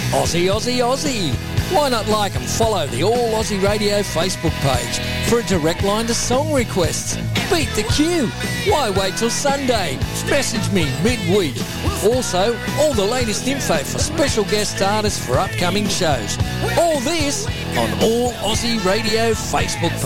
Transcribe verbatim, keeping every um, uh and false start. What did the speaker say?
Aussie, Aussie, Aussie. Why not like and follow the All Aussie Radio Facebook page for a direct line to song requests? Beat the queue. Why wait till Sunday? Message me midweek. Also, all the latest info for special guest artists for upcoming shows. All this on All Aussie Radio Facebook page.